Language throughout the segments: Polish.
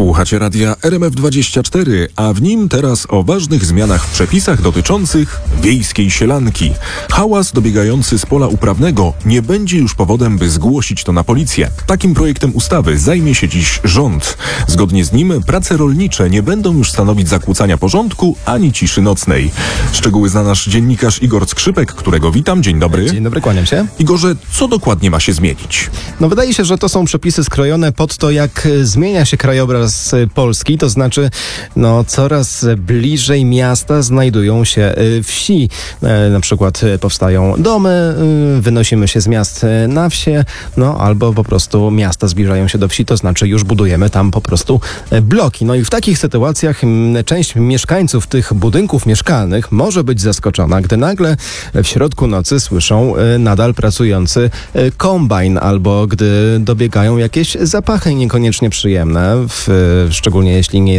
Słuchacie radia RMF24, a w nim teraz o ważnych zmianach w przepisach dotyczących wiejskiej sielanki. Hałas dobiegający z pola uprawnego nie będzie już powodem, by zgłosić to na policję. Takim projektem ustawy zajmie się dziś rząd. Zgodnie z nim prace rolnicze nie będą już stanowić zakłócania porządku ani ciszy nocnej. Szczegóły zna nasz dziennikarz Igor Skrzypek, którego witam. Dzień dobry. Dzień dobry, kłaniam się. Igorze, co dokładnie ma się zmienić? Wydaje się, że to są przepisy skrojone pod to, jak zmienia się krajobraz Polski, to znaczy coraz bliżej miasta znajdują się wsi. Na przykład powstają domy, wynosimy się z miast na wsie, albo po prostu miasta zbliżają się do wsi, to znaczy już budujemy tam po prostu bloki. I w takich sytuacjach część mieszkańców tych budynków mieszkalnych może być zaskoczona, gdy nagle w środku nocy słyszą nadal pracujący kombajn, albo gdy dobiegają jakieś zapachy niekoniecznie przyjemne, szczególnie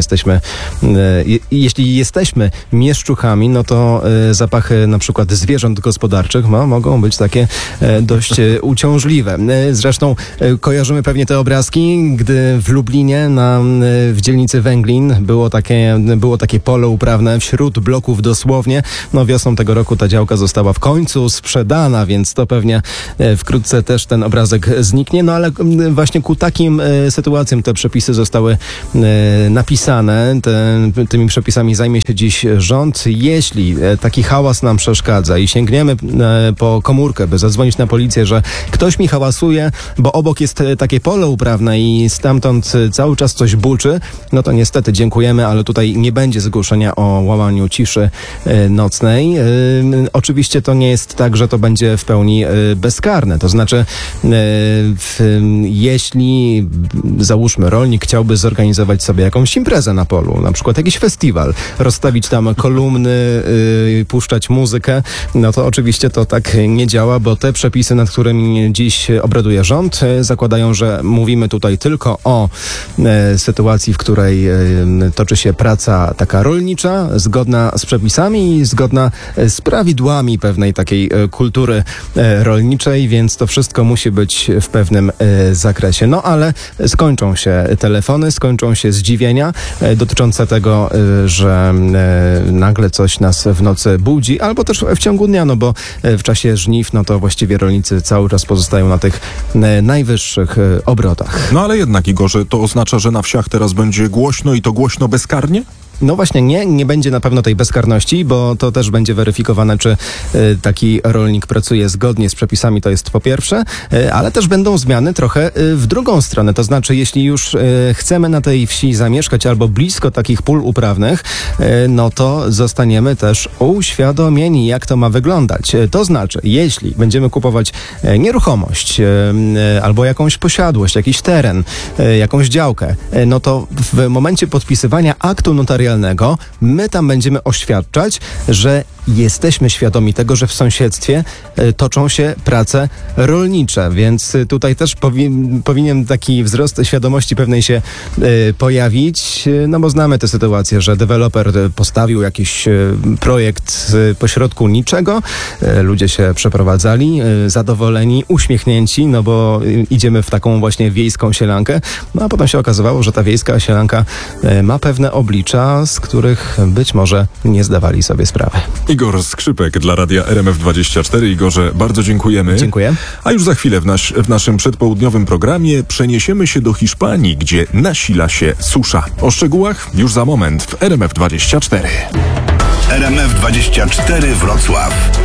jeśli jesteśmy mieszczuchami, to zapachy na przykład zwierząt gospodarczych mogą być takie dość uciążliwe. Zresztą kojarzymy pewnie te obrazki, gdy w Lublinie w dzielnicy Węglin było takie pole uprawne wśród bloków dosłownie. Wiosną tego roku ta działka została w końcu sprzedana, więc to pewnie wkrótce też ten obrazek zniknie, ale właśnie ku takim sytuacjom te przepisy zostały napisane. Tymi przepisami zajmie się dziś rząd. Jeśli taki hałas nam przeszkadza i sięgniemy po komórkę, by zadzwonić na policję, że ktoś mi hałasuje, bo obok jest takie pole uprawne i stamtąd cały czas coś buczy, to niestety dziękujemy, ale tutaj nie będzie zgłoszenia o łamaniu ciszy nocnej. Oczywiście to nie jest tak, że to będzie w pełni bezkarne. To znaczy, jeśli załóżmy rolnik chciałby zorganizować sobie jakąś imprezę na polu, na przykład jakiś festiwal, rozstawić tam kolumny, puszczać muzykę, to oczywiście to tak nie działa, bo te przepisy, nad którymi dziś obraduje rząd, zakładają, że mówimy tutaj tylko o sytuacji, w której toczy się praca taka rolnicza, zgodna z przepisami i zgodna z prawidłami pewnej takiej kultury rolniczej, więc to wszystko musi być w pewnym zakresie. Ale skończą się telefony, skończą się zdziwienia dotyczące tego, że nagle coś nas w nocy budzi, albo też w ciągu dnia, bo w czasie żniw, to właściwie rolnicy cały czas pozostają na tych najwyższych obrotach. Ale jednak, Igorze, to oznacza, że na wsiach teraz będzie głośno i to głośno bezkarnie? Właśnie nie będzie na pewno tej bezkarności, bo to też będzie weryfikowane, czy taki rolnik pracuje zgodnie z przepisami, to jest po pierwsze, ale też będą zmiany trochę w drugą stronę. To znaczy, jeśli już chcemy na tej wsi zamieszkać albo blisko takich pól uprawnych, to zostaniemy też uświadomieni, jak to ma wyglądać. To znaczy, jeśli będziemy kupować nieruchomość albo jakąś posiadłość, jakiś teren, jakąś działkę, to w momencie podpisywania aktu notarialnego my tam będziemy oświadczać, że jesteśmy świadomi tego, że w sąsiedztwie toczą się prace rolnicze, więc tutaj też powinien taki wzrost świadomości pewnej się pojawić, bo znamy tę sytuację, że deweloper postawił jakiś projekt pośrodku niczego, ludzie się przeprowadzali, zadowoleni, uśmiechnięci, bo idziemy w taką właśnie wiejską sielankę, a potem się okazywało, że ta wiejska sielanka ma pewne oblicza, z których być może nie zdawali sobie sprawy. Igor Skrzypek dla radia RMF24. Igorze, bardzo dziękujemy. Dziękuję. A już za chwilę w naszym przedpołudniowym programie przeniesiemy się do Hiszpanii, gdzie nasila się susza. O szczegółach już za moment w RMF24. RMF24 Wrocław.